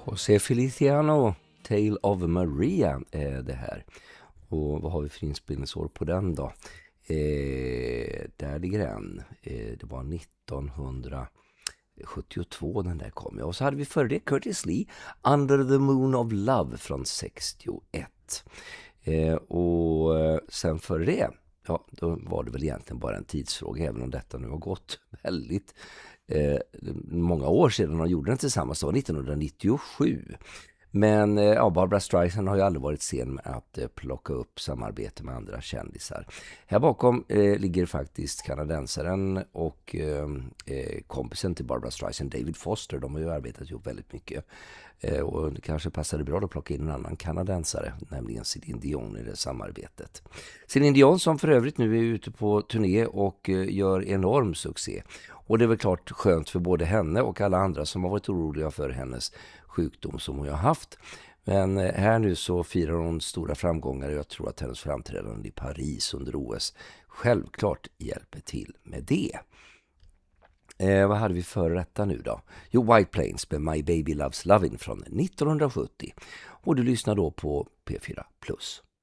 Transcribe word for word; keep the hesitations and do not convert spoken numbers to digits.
José Feliciano, Tale of Maria är det här. Och vad har vi för inspelningsår på den då? Eh, där ligger den. Eh, det var nittonhundrasjuttiotvå den där kom. Och så hade vi före det Curtis Lee, Under the Moon of Love från sextioett. Eh, och sen före det, ja, då var det väl egentligen bara en tidsfråga, även om detta nu har gått väldigt eh, många år sedan de gjorde den tillsammans. Det var nittonhundranittiosju. Men ja, Barbra Streisand har ju aldrig varit sen med att eh, plocka upp samarbete med andra kändisar. Här bakom eh, ligger faktiskt kanadensaren och eh, kompisen till Barbra Streisand, David Foster. De har ju arbetat ihop väldigt mycket. Eh, och det kanske passade bra att plocka in en annan kanadensare, nämligen Céline Dion i det samarbetet. Céline Dion som för övrigt nu är ute på turné och eh, gör enorm succé. Och det är väl klart skönt för både henne och alla andra som har varit oroliga för hennes sjukdom som hon har haft. Men här nu så firar hon stora framgångar och jag tror att hennes framträdande i Paris under O S självklart hjälper till med det. Eh, vad hade vi för detta nu då? Jo, White Plains med My Baby Loves Lovin' från nittonhundrasjuttio. Och du lyssnar då på P fyra Plus.